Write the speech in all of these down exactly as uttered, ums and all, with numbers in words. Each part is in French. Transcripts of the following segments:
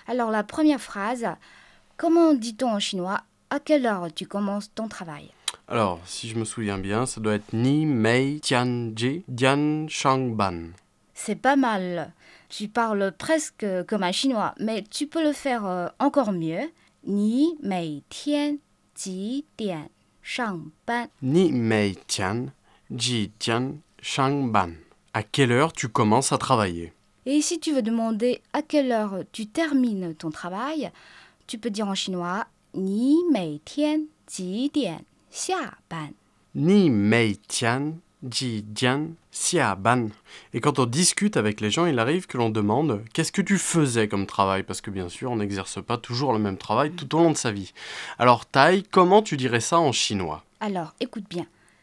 Alors la première phrase, comment dit-on en chinois à quelle heure tu commences ton travail? Alors, si je me souviens bien, ça doit être Ni Mei Tian Ji Dian Shang Ban. C'est pas mal. Tu parles presque comme un chinois, mais tu peux le faire euh, encore mieux. Ni mei tian ji dian shang ban. Ni Mei Tian Ji Dian Shang Ban. À quelle heure tu commences à travailler? Et si tu veux demander à quelle heure tu termines ton travail, tu peux dire en chinois Ni mei tian ji dian xia ban. Ni Mei Tian Ji Dian Xia Ban. Et quand on discute avec les gens, il arrive que l'on demande qu'est-ce que tu faisais comme travail? Parce que bien sûr, on n'exerce pas toujours le même travail tout au long de sa vie. Alors, Tai, comment tu dirais ça en chinois? Alors, écoute bien.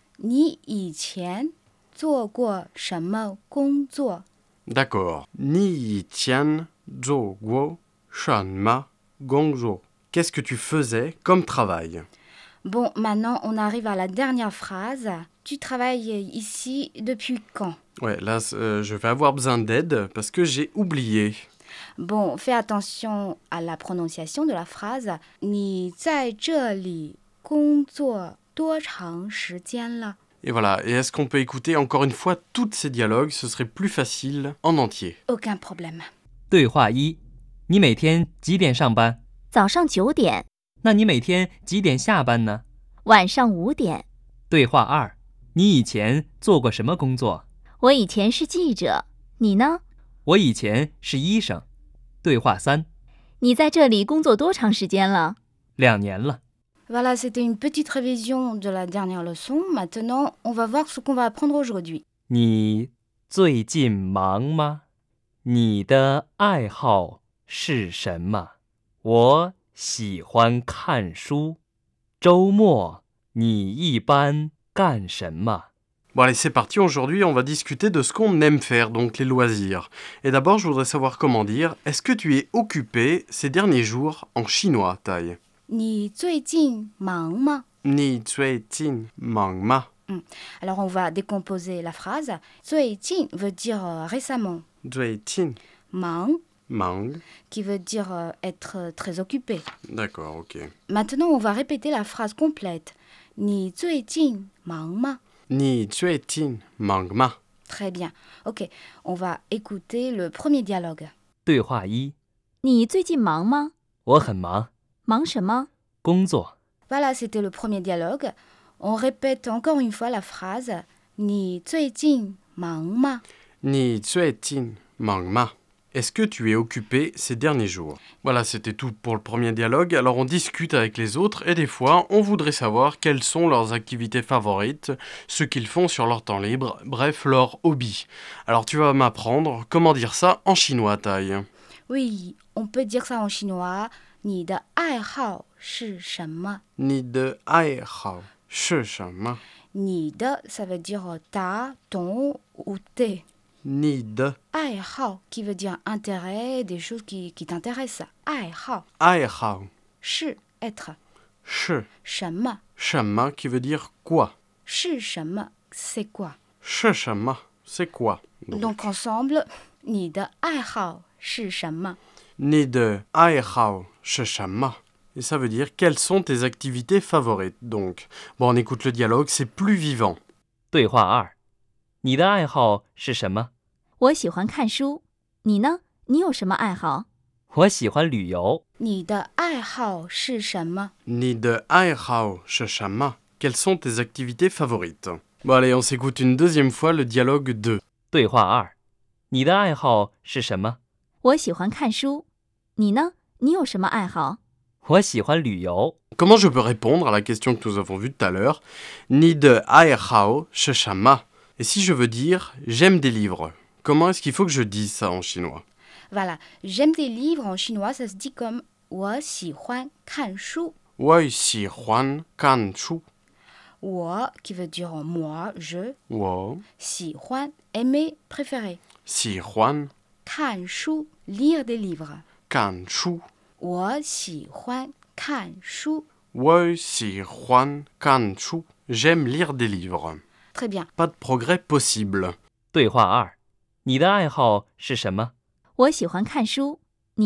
Ni yi qian zuo guo shenme gongzuo? D'accord. Ni Yi Tian Zhou Guo Shan Ma Gongzhou. Qu'est-ce que tu faisais comme travail? Bon, maintenant, on arrive à la dernière phrase. Tu travailles ici depuis quand? Ouais, là, euh, je vais avoir besoin d'aide parce que j'ai oublié. Bon, fais attention à la prononciation de la phrase. 你在这里工作多长时间了? Et voilà, et est-ce qu'on peut écouter encore une fois tous ces dialogues? Ce serait plus facile en entier. Aucun problème. 对话一：你每天几点上班？ 早上九点， 那你每天几点下班呢？ 晚上五点。 对话二：你以前做过什么工作？ 我以前是记者，你呢？ 我以前是医生。对话三： 你在这里工作多长时间了？ 两年了。 Voilà, c'était une petite révision de la dernière leçon. Maintenant, on va voir ce qu'on va apprendre aujourd'hui. 你最近忙吗？你的爱好是什么？我喜欢看书。周末你一般干什么？ Bon allez, c'est parti. Aujourd'hui, on va discuter de ce qu'on aime faire, donc les loisirs. Et d'abord, je voudrais savoir comment dire, est-ce que tu es occupé ces derniers jours en chinois, Tai? 你最近忙吗? Ni zui jin mang ma. Alors, on va décomposer la phrase. 最近 veut dire euh, récemment. Zui jin Mang mang. qui veut dire euh, être euh, très occupé. D'accord, ok. Maintenant, on va répéter la phrase complète. 你最近忙吗? Ni zui jin mang ma. Très bien. Ok, on va écouter le premier dialogue. 对话一： 你最近忙吗？ 我很忙， 忙什么？ 工作。 Voilà, c'était le premier dialogue. On répète encore une fois la phrase. 你最近忙吗? Ni zui jin mang ma. Est-ce que tu es occupé ces derniers jours? Voilà, c'était tout pour le premier dialogue. Alors on discute avec les autres et des fois, on voudrait savoir quelles sont leurs activités favorites, ce qu'ils font sur leur temps libre, bref, leurs hobbies. Alors tu vas m'apprendre comment dire ça en chinois, Tai. Oui, on peut dire ça en chinois. 你的爱好是什么? Ni de ai hao shi shenme. 你的 ça veut dire euh, ta, ton ou tes. Ni de 爱好 qui veut dire intérêt, des choses qui, qui t'intéressent. 爱好 ai hao 是 être. shi 什么 shenme qui veut dire quoi? 是什么 c'est quoi? Shi shenme, c'est quoi? Donc, Donc ensemble, 你的爱好是什么? Ni de ai hao shi shenme. Et ça veut dire quelles sont tes activités favorites. Donc, bon, on écoute le dialogue, c'est plus vivant. 对话二：你的爱好是什么？ 我喜欢看书，你呢？你有什么爱好？ 我喜欢旅游。 你的爱好是什么? Ni de ai hao shi shenme. Quelles sont tes activités favorites? Bon, allez, on s'écoute une deuxième fois le dialogue deux. 对话二：你的爱好是什么？ 我喜欢看书，你呢？你有什么爱好？ 我喜欢旅游。 Comment je peux répondre à la question que nous avons vue tout à l'heure? Ni de ai hao shi shenme. Et si je veux dire j'aime des livres, comment est-ce qu'il faut que je dise ça en chinois? Voilà, j'aime des livres en chinois, ça se dit comme 我喜欢看书. Wei xi huan kan shu. 我 qui veut dire moi, je. Wo 喜欢 aimer, préférer. xi huan 看书 lire des livres. kan shu. 我喜欢看书. Wei xi huan kan shu. J'aime lire des livres. Très bien. Pas de progrès possible. 对话二：你的爱好是什么？ 我喜欢看书，你呢？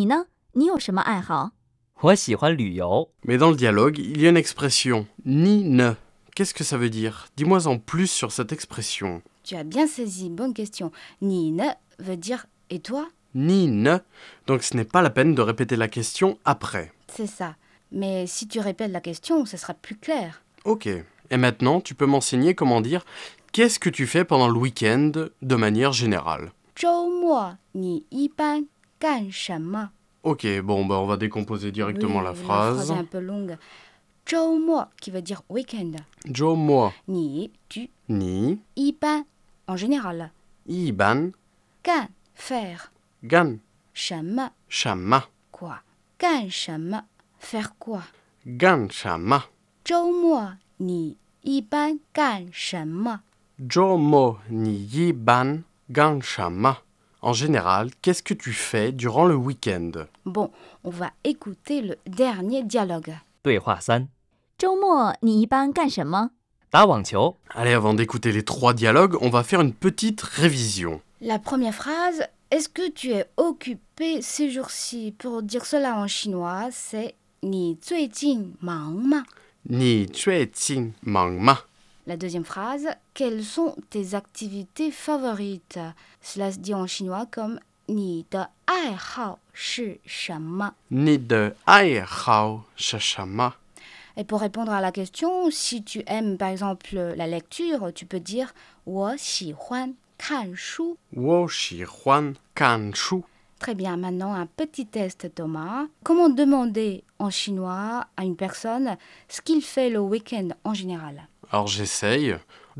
你有什么爱好？ 我喜欢旅游。 Mais dans le dialogue, il y a une expression ni ne. Qu'est-ce que ça veut dire? Dis-moi en plus sur cette expression. Tu as bien saisi, bonne question. Ni ne veut dire et toi? Ni ne. Donc ce n'est pas la peine de répéter la question après. C'est ça. Mais si tu répètes la question, ce sera plus clair. Ok. Et maintenant, tu peux m'enseigner comment dire qu'est-ce que tu fais pendant le week-end de manière générale. 周末你一般干什么? Ok, bon, bah on va décomposer directement Oui, la La phrase. phrase est un peu longue. 周末 qui veut dire week-end. Jomo 你 tu, ni 一般 en général. iban 干 faire. gan 什么 shama quoi? 干什么 faire quoi? gan shama 周末你一般干什么? Jomo ni yiban gan shama. En général, qu'est-ce que tu fais durant le week-end? Bon, on va écouter le dernier dialogue. 对话三： 周末你一般干什么？ 打网球。 Allez, avant d'écouter les trois dialogues, on va faire une petite révision. La première phrase, est-ce que tu es occupé ces jours-ci? Pour dire cela en chinois, c'est 你最近忙吗? Ni chueqing mang ma. La deuxième phrase, quelles sont tes activités favorites? Cela se dit en chinois comme 你的爱好是什么? Ni de ai hao shashama. Et pour répondre à la question, si tu aimes par exemple la lecture, tu peux dire 我喜欢看书. Wo shi huan kan shu. Très bien, maintenant un petit test Thomas. Comment demander en chinois à une personne ce qu'il fait le week-end en général? Alors j'essaye.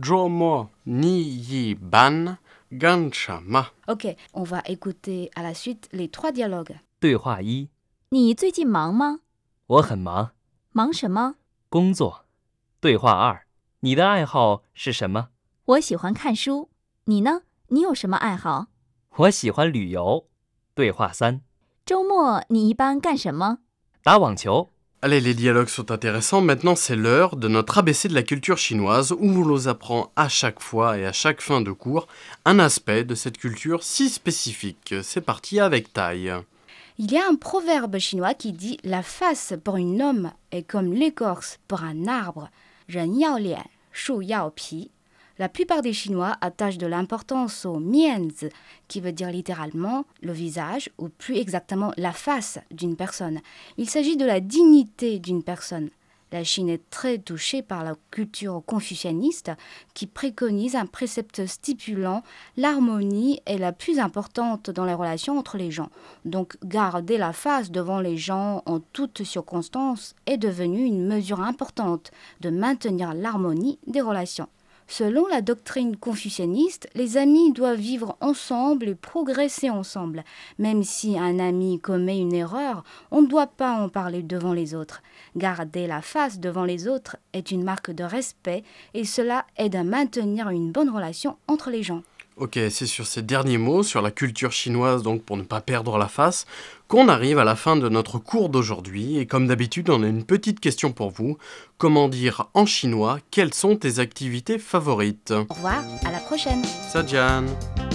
Jomo ni yi ban gan shama. Ok, on va écouter à la suite les trois dialogues. 对话一： 你最近忙吗？ 我很忙， 忙什么？ 工作。对话二：你的爱好是什么？ 我喜欢看书。你呢？你有什么爱好？ 我喜欢旅游。对话三： 周末你一般干什么？ 打网球。 Allez, les dialogues sont intéressants. Maintenant, c'est l'heure de notre A B C de la culture chinoise où on nous apprend à chaque fois et à chaque fin de cours un aspect de cette culture si spécifique. C'est parti avec taille. Il y a un proverbe chinois qui dit « La face pour un homme est comme l'écorce pour un arbre. 人要脸，树要皮。» La plupart des Chinois attachent de l'importance au mianzi, qui veut dire littéralement le visage, ou plus exactement la face d'une personne. Il s'agit de la dignité d'une personne. La Chine est très touchée par la culture confucianiste qui préconise un précepte stipulant l'harmonie est la plus importante dans les relations entre les gens. Donc garder la face devant les gens en toutes circonstances est devenu une mesure importante de maintenir l'harmonie des relations. Selon la doctrine confucianiste, les amis doivent vivre ensemble et progresser ensemble. Même si un ami commet une erreur, on ne doit pas en parler devant les autres. Garder la face devant les autres est une marque de respect et cela aide à maintenir une bonne relation entre les gens. Ok, c'est sur ces derniers mots, sur la culture chinoise, donc pour ne pas perdre la face, qu'on arrive à la fin de notre cours d'aujourd'hui. Et comme d'habitude, on a une petite question pour vous. Comment dire en chinois quelles sont tes activités favorites? Au revoir, à la prochaine. Sajian.